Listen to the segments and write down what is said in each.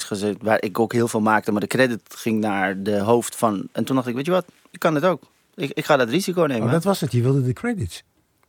gezet waar ik ook heel veel maakte. Maar de credit ging naar de hoofd van... En toen dacht ik, weet je wat, ik kan het ook. Ik ga dat risico nemen. Oh, dat was het, je wilde de credits.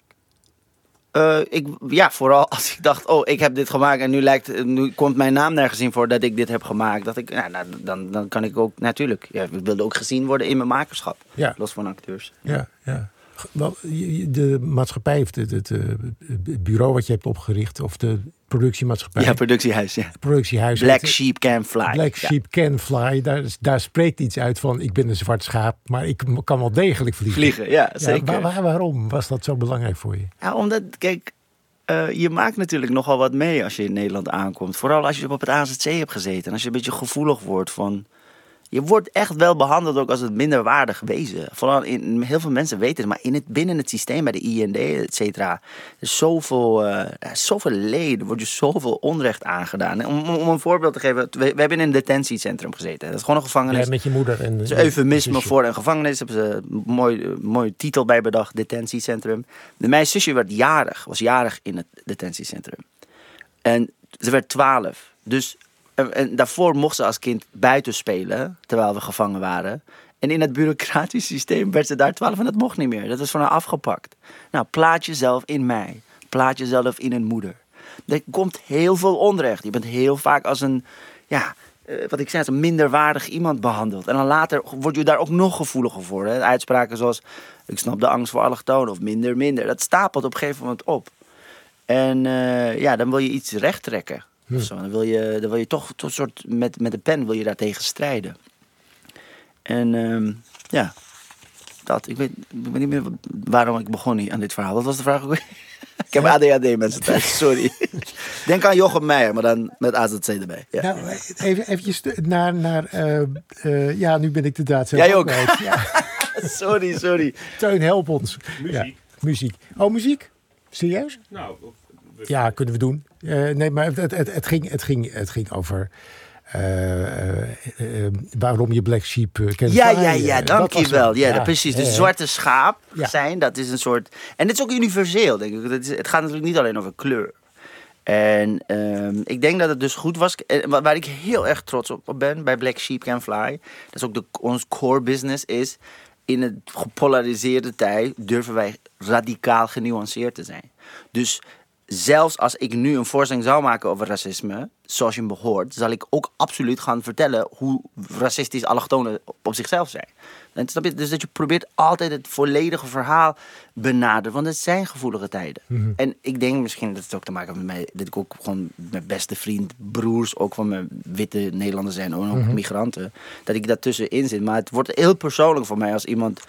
Vooral als ik dacht, ik heb dit gemaakt en nu komt mijn naam nergens in voor dat ik dit heb gemaakt. Dacht ik, dan kan ik ook, natuurlijk. Ja, ik wilde ook gezien worden in mijn makerschap. Ja. Los van acteurs. Ja. Wel, de maatschappij, of het bureau wat je hebt opgericht, of de productiemaatschappij. Ja, productiehuis, ja. Productiehuis. Black Sheep Can Fly. Black Sheep Can Fly. Daar spreekt iets uit van, ik ben een zwart schaap, maar ik kan wel degelijk vliegen. Vliegen, ja, zeker. Waarom was dat zo belangrijk voor je? Ja, omdat, kijk, je maakt natuurlijk nogal wat mee als je in Nederland aankomt. Vooral als je op het AZC hebt gezeten. En als je een beetje gevoelig wordt van... Je wordt echt wel behandeld ook als het minderwaardig wezen. Vooral heel veel mensen weten het, maar binnen het systeem bij de IND, et cetera, er is zoveel leden, er wordt je zoveel onrecht aangedaan. Om een voorbeeld te geven, we hebben in een detentiecentrum gezeten. Dat is gewoon een gevangenis. Ja, met je moeder. En dat is eufemisme voor een gevangenis. Daar hebben ze een mooie titel bij bedacht, detentiecentrum. Mijn zusje was jarig in het detentiecentrum. En ze werd 12. Dus... En daarvoor mocht ze als kind buiten spelen, terwijl we gevangen waren. En in het bureaucratisch systeem werd ze daar 12 en dat mocht niet meer. Dat was van haar afgepakt. Nou, plaat jezelf in mij. Plaat jezelf in een moeder. Er komt heel veel onrecht. Je bent heel vaak als een, wat ik zei, als een minderwaardig iemand behandeld. En dan later word je daar ook nog gevoeliger voor. Hè? Uitspraken zoals, ik snap de angst voor allochtonen of minder. Dat stapelt op een gegeven moment op. En dan wil je iets recht trekken. Zo, dan wil je toch een soort met de pen wil je daartegen strijden. En dat. Ik weet niet meer waarom ik begon aan dit verhaal. Wat was de vraag ook? Ik heb ADHD, mensen thuis. Sorry. Denk aan Jochem Meijer, maar dan met AZC erbij. Ja. Nou, eventjes naar nu ben ik de draad zelf Jij ook. Ja. Sorry. Teun, help ons. Muziek. Ja, muziek. Oh, muziek? Serieus? Nou, ja, kunnen we doen. Nee, maar het ging over waarom je Black Sheep kent. Ja, dankjewel. Ja, precies. De zwarte schaap zijn, dat is een soort... En dit is ook universeel, denk ik. Het gaat natuurlijk niet alleen over kleur. En ik denk dat het dus goed was. Waar ik heel erg trots op ben bij Black Sheep Can Fly. Dat is ook ons core business is... In het gepolariseerde tijd durven wij radicaal genuanceerd te zijn. Dus zelfs als ik nu een voorstelling zou maken over racisme, zoals je hem behoort, zal ik ook absoluut gaan vertellen hoe racistisch allochtonen op zichzelf zijn. En dus dat je probeert altijd het volledige verhaal benaderen, want het zijn gevoelige tijden. Mm-hmm. En ik denk misschien dat het ook te maken heeft met mij, dat ik ook gewoon mijn beste vriend, broers, ook van mijn witte Nederlanders zijn, ook migranten, dat ik daartussenin zit. Maar het wordt heel persoonlijk voor mij als iemand,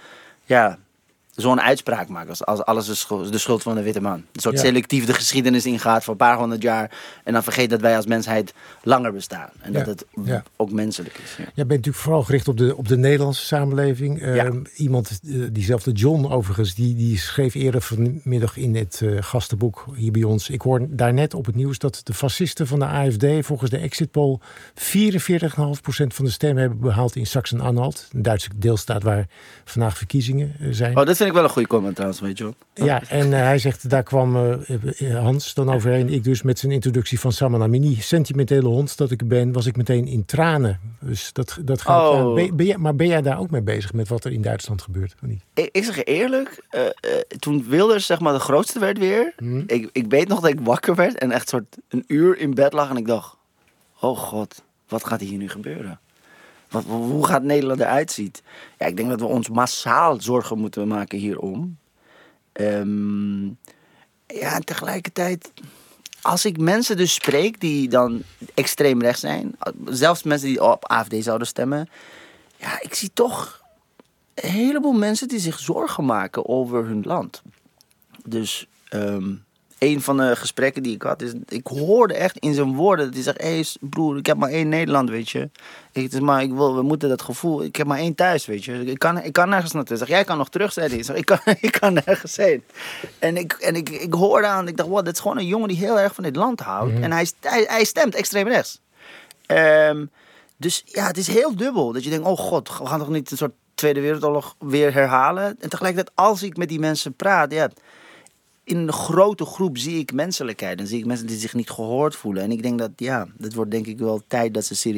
zo'n uitspraak maakt. Als alles de schuld van de witte man. Een soort selectief de geschiedenis ingaat voor een paar honderd jaar. En dan vergeet dat wij als mensheid langer bestaan. En dat het ook menselijk is. Ja. Jij bent natuurlijk vooral gericht op de Nederlandse samenleving. Iemand, diezelfde John overigens, die schreef eerder vanmiddag in het gastenboek hier bij ons. Ik hoor daarnet op het nieuws dat de fascisten van de AfD volgens de exit poll 44,5% van de stemmen hebben behaald in Sachsen-Anhalt. Een Duitse deelstaat waar vandaag verkiezingen zijn. Oh, dat vind ik wel een goede comment trouwens, weet je wel. Ja, en hij zegt, daar kwam Hans dan overheen. Ik dus met zijn introductie van Saman Amini. Sentimentele hond dat ik ben, was ik meteen in tranen. Dus dat gaat aan. Ben jij daar ook mee bezig met wat er in Duitsland gebeurt? Of niet? Ik zeg je eerlijk, toen Wilders zeg maar de grootste werd weer. Ik weet nog dat ik wakker werd en echt soort een uur in bed lag. En ik dacht, oh god, wat gaat hier nu gebeuren? Hoe gaat Nederland eruit zien? Ja, ik denk dat we ons massaal zorgen moeten maken hierom. En tegelijkertijd, als ik mensen dus spreek die dan extreem rechts zijn, zelfs mensen die op AfD zouden stemmen, ik zie toch een heleboel mensen die zich zorgen maken over hun land. Dus een van de gesprekken die ik had, is, ik hoorde echt in zijn woorden dat hij zegt, hey broer, ik heb maar 1 Nederland, weet je. We moeten dat gevoel, ik heb maar 1 thuis, weet je. Ik kan nergens naartoe. Zeg, jij kan nog terug, zei hij. Ik zeg, ik kan nergens heen. En ik hoorde aan, ik dacht, wow, dit is gewoon een jongen die heel erg van dit land houdt. En hij stemt extreem rechts. Dus ja, het is heel dubbel. Dat je denkt, oh god, we gaan toch niet een soort Tweede Wereldoorlog weer herhalen. En tegelijkertijd, als ik met die mensen praat, in een grote groep zie ik menselijkheid. En zie ik mensen die zich niet gehoord voelen. En ik denk dat, dat wordt denk ik wel tijd dat ze serieus